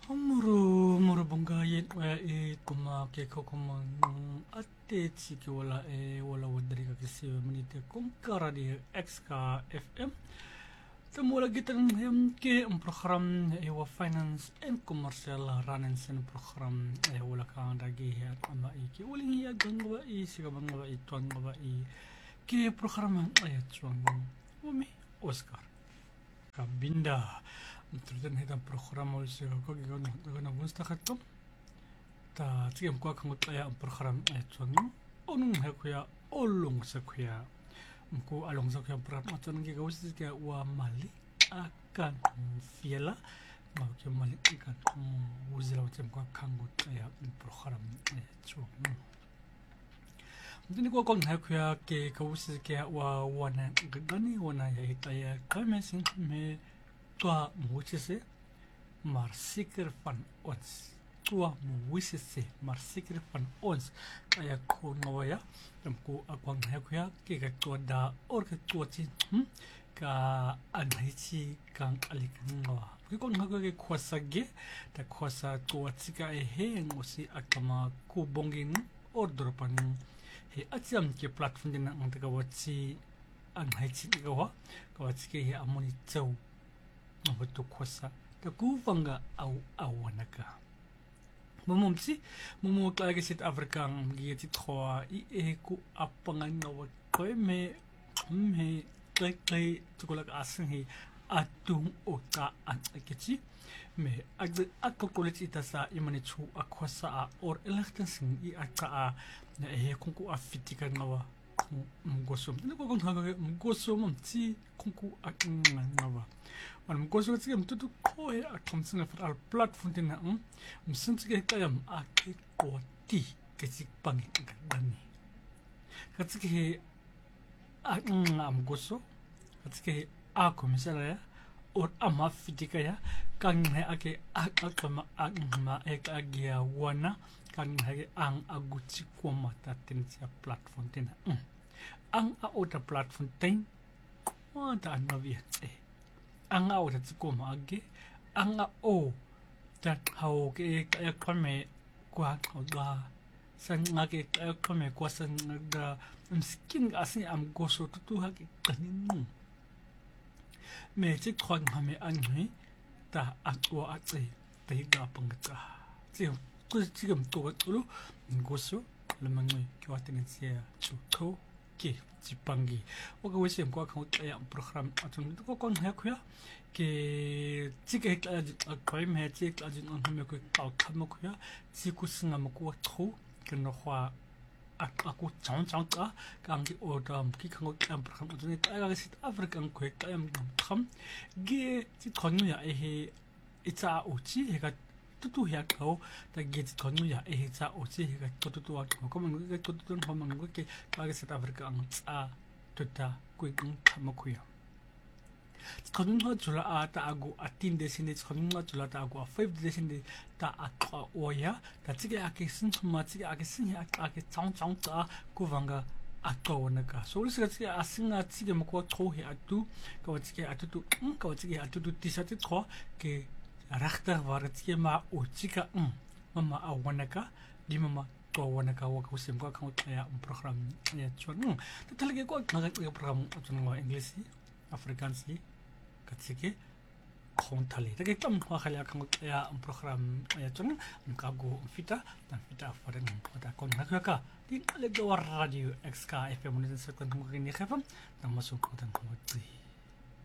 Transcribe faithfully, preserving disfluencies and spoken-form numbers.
Muru muru bunga yet wa e kuma ke ko kuma atte chiki wala e wala wadri ka kisi minute kum kara di X ka F M Tamo lagi tan ke un program e wa finance and commercial ranen sen program e wala ka dagi ya ama e ke wali ya gangwa e siga bangwa e twangwa e ke program ay twang umi Oscar kabinda Terden hita program ol se ko gi gon gon gusta khatto ta tigem ko kan utaya program ay tsoni onung he ko ya olung sa ko ya ko along sa ko program atson gi ga usi ga wa mali akan fiela ma ko mali kan uzila utem ko kan utaya program ay tsoni Dini ko kon he ko ya ke ko usi ga wa wana gani wana ya itaya kamesin me Tua muwissese, maar zeker van ons. Tua muwissese, maar zeker van ons. Kaya ko nawaya, dan ko akwang hakuya, kaya tua da orka tua chi, ka anhichi kang alikan ngawa. Kaya ko ngawa ke kuasa ge, ta kuasa tua tika e he ngosi akama ko bongin order pan he atiam ke platform din ang tagawatsi anhichi ngawa, kawatsi ke he amoni tsau. Betul kuasa tak kuvanga au awanaka Mumumsi mumu lagi sit Afrika ngi twa i e ku apangan nawa ko me me kai kai tukolak asin he atung ota ankichi me ag akkolit itasa imani chu akwasa or electansin i ata na e kunku afitika nawa mgosom ni ko kon haga mgosom mti kunku akin nawa man mgosom tsiga mtutu ko e akamsinga for al platform tin na um msintsiga kayam ake ko ti kesik pangi ngani katsike a mgoso katsike a komisara ya or ama fitika ya kan he ake akama akma ek agia wana kan he ang aguchi ko mata tin sia platform tin na ang a outra platform tem quanta novia eh ang a outra tsukoma age ang a o that how ke ya kame kwa kwa san ngake ya kame kwa san ga skin asin am goso tutu hake kanin me ti khon hame anhui ta atwa atse te ga pangta ti ku 지금 또 또 goso lemangwe kwa tenensia chuto ke jipangi oga wese mko kan utaya program atun ko kon hakuya ke tige ka me ti ka jin on me ko ka kam ko ya ti ku singa mo ko tro ke no khwa aku chang chang ka kang ki oda ki kan ko kam program atun ta ga sit african ko ka am tham ge ti konnu ya e ita uchi he ga tutu ya kau ta get tonu ya e ta ochi ga tutu wa ko man ga tutu no man ga ke ka ga South Africa ang tsa tuta ku ng kamakuya tonu ha jula a ta agu atin desine tonu ha jula ta agu five desine ta akwa oya ta tige ake sin ma tige ake sin ya ake chang chang ta ku wanga atwa wana ka so ris ga tige asinga tige mo ko tro he atu ka tige atu ka tige atu ti sa ti tro ke Rachter war het ma ochika um mama awanaka di mama to awanaka wa ko sim ko kan ya un program ya chon to talage ko naga program chon ngo english afrikaans katsike kontali tage tam ko khala kan ya un program ya chon ka go fita dan fita faren ko ta kon ka di le go radio X K F M ne se kon ko ni khafam dan masuk ko dan ko